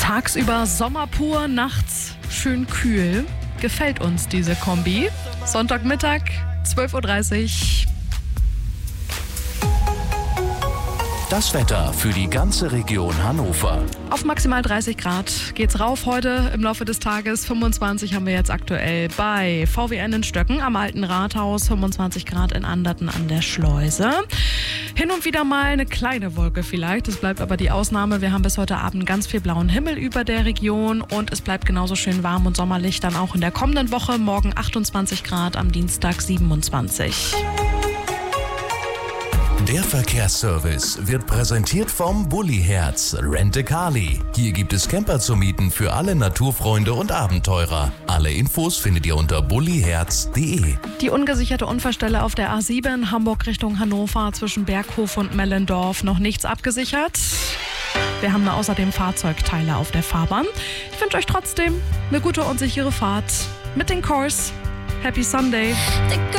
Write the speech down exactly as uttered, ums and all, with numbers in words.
Tagsüber Sommer pur, nachts schön kühl. Gefällt uns diese Kombi. Sonntagmittag, zwölf Uhr dreißig. Das Wetter für die ganze Region Hannover. Auf maximal dreißig Grad geht's rauf heute im Laufe des Tages. fünfundzwanzig haben wir jetzt aktuell bei V W N in Stöcken am Alten Rathaus, fünfundzwanzig Grad in Anderten an der Schleuse. Hin und wieder mal eine kleine Wolke vielleicht, das bleibt aber die Ausnahme. Wir haben bis heute Abend ganz viel blauen Himmel über der Region und es bleibt genauso schön warm und sommerlich dann auch in der kommenden Woche. Morgen achtundzwanzig Grad, am Dienstag siebenundzwanzig. Der Verkehrsservice wird präsentiert vom Bulli-Herz Rent-A-Car-Li. Hier gibt es Camper zu mieten für alle Naturfreunde und Abenteurer. Alle Infos findet ihr unter bulliherz punkt de. Die ungesicherte Unfallstelle auf der A sieben Hamburg Richtung Hannover zwischen Berghof und Mellendorf, noch nichts abgesichert. Wir haben außerdem Fahrzeugteile auf der Fahrbahn. Ich wünsche euch trotzdem eine gute und sichere Fahrt mit den Cars. Happy Sunday!